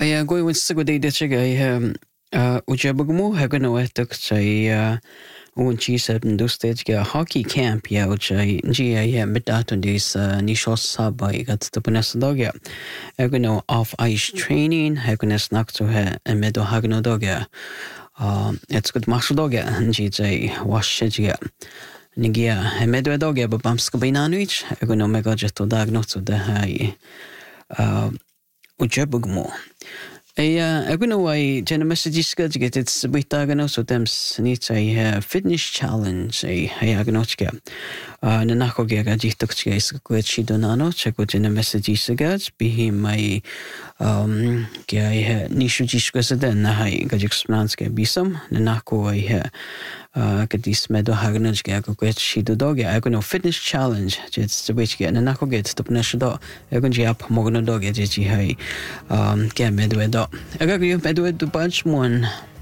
Ja, goi wins go dé dit ujabagmu hagano etuk say un cheese and do stage ga hockey camp ya uja GA midatun dis nisho sabai gat the penasadoga hagano off ice training hagano snack to he and medo hagano doga it's good masadoga GJ wash ya Nigia medo doga babamskabinanuich hagano mega jeto dagnotu de hai ujabagmu Aguna wai jena messages ka get it's bita gano so tems needs a fitness challenge a agnochka na nako ga jitok chka is ko chi donano cheko jena messages ka be my ga nishu jiska sa den na hai ga jiksmanska bisam na nako ai kadis medo hagnaj ga ko chi do dog aguna fitness challenge jets the which get na nako get to pnasho agun ji up mogno dog ji hai ga medo Agak yung medwed to punch mo